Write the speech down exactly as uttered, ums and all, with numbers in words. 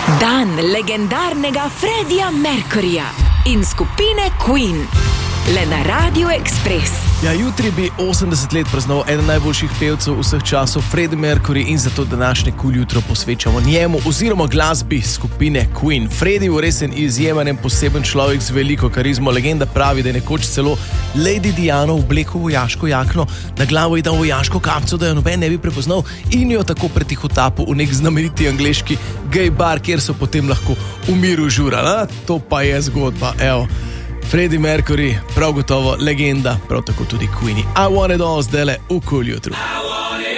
Dan legendarnega Freddija Mercuryja in skupine Queen. Le na Radio Express. Ja, jutri bi osemdeset let praznoval eden najboljših pevcev vseh časov, Freddie Mercury, in zato današnje Cool jutro posvečamo njemu oziroma glasbi skupine Queen. Freddie je res en izjemen in poseben človek z veliko karizmo. Legenda pravi, da je nekoč celo Lady Diana oblekel vojaško jakno, na glavo je dal vojaško kapco, da jo noben ne bi prepoznal, in jo tako pretihotapil v nek znameniti angleški gay bar, kjer so potem lahko v miru žurali. To pa je zgodba, evo. Freddie Mercury, prav gotovo legenda, prav tako tudi Queenie. I want it all zdajle v Cool jutru.